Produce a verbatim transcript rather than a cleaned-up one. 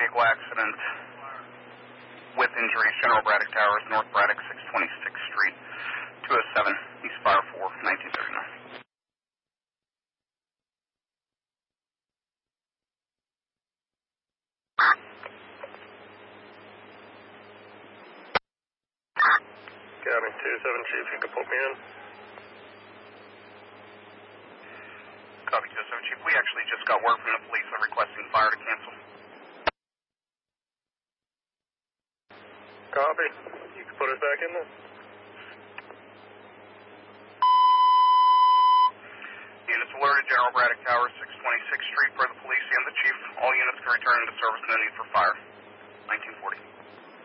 vehicle accident with injuries, General Braddock Towers, North Braddock, six twenty-sixth Street, two oh seven, East Fire four, nineteen thirty-nine. Copy, two seven, Chief, you can put me in. Copy, two seven, Chief. We actually just got word from the police. They're requesting fire to cancel. Copy. You can put us back in there. Units alerted, General Braddock Towers.